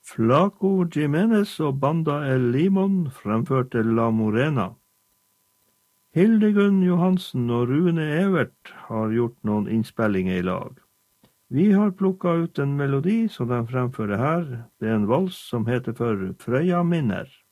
Flaco Jimenez og Banda El Limon fremførte La Morena. Hildegunn Johansen og Rune Evert har gjort noen innspillinger i lag. Vi har plukket ut en melodi som de fremfører her. Det er en vals som heter for Frøya minner.